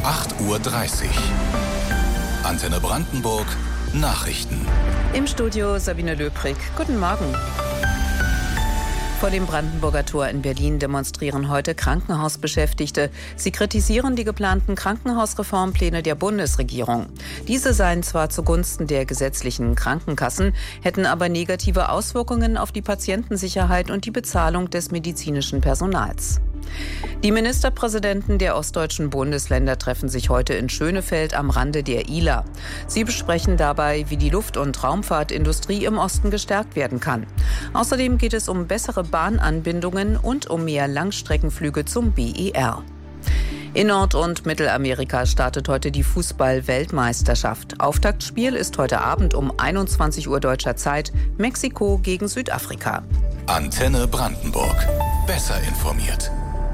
8:30 Uhr. Antenne Brandenburg Nachrichten. Im Studio Sabine Löbrig. Guten Morgen. Vor dem Brandenburger Tor in Berlin demonstrieren heute Krankenhausbeschäftigte. Sie kritisieren die geplanten Krankenhausreformpläne der Bundesregierung. Diese seien zwar zugunsten der gesetzlichen Krankenkassen, hätten aber negative Auswirkungen auf die Patientensicherheit und die Bezahlung des medizinischen Personals. Die Ministerpräsidenten der ostdeutschen Bundesländer treffen sich heute in Schönefeld am Rande der ILA. Sie besprechen dabei, wie die Luft- und Raumfahrtindustrie im Osten gestärkt werden kann. Außerdem geht es um bessere Bahnanbindungen und um mehr Langstreckenflüge zum BER. In Nord- und Mittelamerika startet heute die Fußball-Weltmeisterschaft. Auftaktspiel ist heute Abend um 21 Uhr deutscher Zeit, Mexiko gegen Südafrika. Antenne Brandenburg. Besser informiert.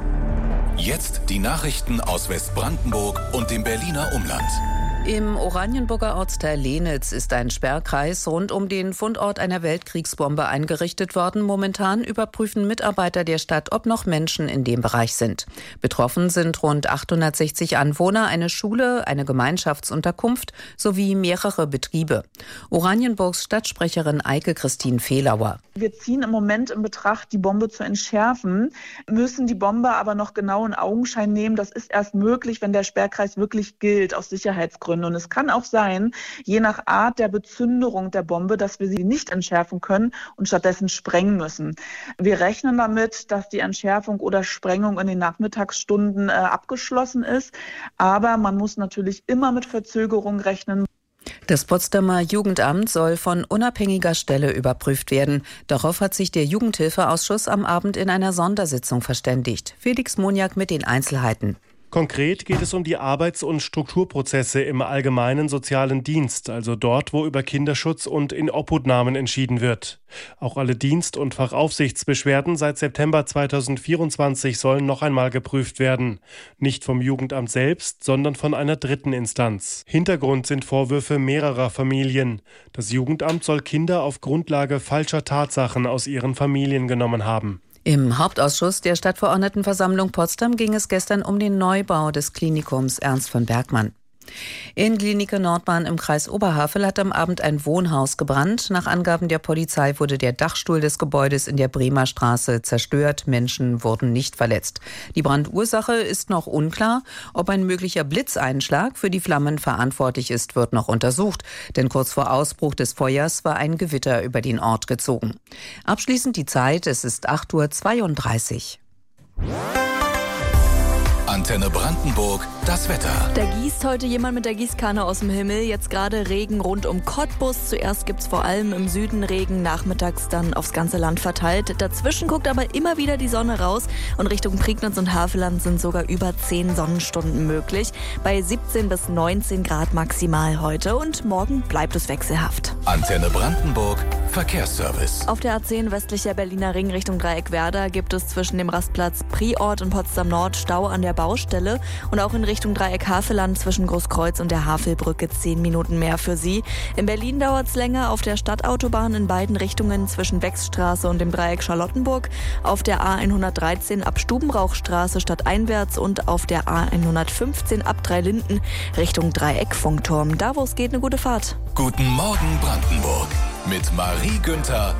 Jetzt die Nachrichten aus Westbrandenburg und dem Berliner Umland. Im Oranienburger Ortsteil Lenitz ist ein Sperrkreis rund um den Fundort einer Weltkriegsbombe eingerichtet worden. Momentan überprüfen Mitarbeiter der Stadt, ob noch Menschen in dem Bereich sind. Betroffen sind rund 860 Anwohner, eine Schule, eine Gemeinschaftsunterkunft sowie mehrere Betriebe. Oranienburgs Stadtsprecherin Eike-Christine Fehlauer. Wir ziehen im Moment in Betracht, die Bombe zu entschärfen, müssen die Bombe aber noch genau in Augenschein nehmen. Das ist erst möglich, wenn der Sperrkreis wirklich gilt, aus Sicherheitsgründen. Und es kann auch sein, je nach Art der Bezünderung der Bombe, dass wir sie nicht entschärfen können und stattdessen sprengen müssen. Wir rechnen damit, dass die Entschärfung oder Sprengung in den Nachmittagsstunden abgeschlossen ist. Aber man muss natürlich immer mit Verzögerung rechnen. Das Potsdamer Jugendamt soll von unabhängiger Stelle überprüft werden. Darauf hat sich der Jugendhilfeausschuss am Abend in einer Sondersitzung verständigt. Felix Moniak mit den Einzelheiten. Konkret geht es um die Arbeits- und Strukturprozesse im allgemeinen sozialen Dienst, also dort, wo über Kinderschutz und Inobhutnahmen entschieden wird. Auch alle Dienst- und Fachaufsichtsbeschwerden seit September 2024 sollen noch einmal geprüft werden. Nicht vom Jugendamt selbst, sondern von einer dritten Instanz. Hintergrund sind Vorwürfe mehrerer Familien. Das Jugendamt soll Kinder auf Grundlage falscher Tatsachen aus ihren Familien genommen haben. Im Hauptausschuss der Stadtverordnetenversammlung Potsdam ging es gestern um den Neubau des Klinikums Ernst von Bergmann. In Klinike Nordbahn im Kreis Oberhavel hat am Abend ein Wohnhaus gebrannt. Nach Angaben der Polizei wurde der Dachstuhl des Gebäudes in der Bremer Straße zerstört. Menschen wurden nicht verletzt. Die Brandursache ist noch unklar. Ob ein möglicher Blitzeinschlag für die Flammen verantwortlich ist, wird noch untersucht. Denn kurz vor Ausbruch des Feuers war ein Gewitter über den Ort gezogen. Abschließend die Zeit, es ist 8:32 Uhr. Antenne Brandenburg, das Wetter. Da gießt heute jemand mit der Gießkanne aus dem Himmel. Jetzt gerade Regen rund um Cottbus. Zuerst gibt's vor allem im Süden Regen, nachmittags dann aufs ganze Land verteilt. Dazwischen guckt aber immer wieder die Sonne raus und Richtung Prignitz und Havelland sind sogar über 10 Sonnenstunden möglich. Bei 17 bis 19 Grad maximal heute und morgen bleibt es wechselhaft. Antenne Brandenburg, Verkehrsservice. Auf der A10 westlicher Berliner Ring Richtung Dreieck Werder gibt es zwischen dem Rastplatz Priort und Potsdam Nord Stau an der Baustelle und auch in Richtung Dreieck Havelland zwischen Großkreuz und der Havelbrücke 10 Minuten mehr für Sie. In Berlin dauert es länger auf der Stadtautobahn in beiden Richtungen zwischen Wechsstraße und dem Dreieck Charlottenburg, auf der A113 ab Stubenrauchstraße stadteinwärts und auf der A115 ab Dreilinden Richtung Dreieck Funkturm. Da wo es geht, eine gute Fahrt. Guten Morgen Brandenburg mit Marie Günther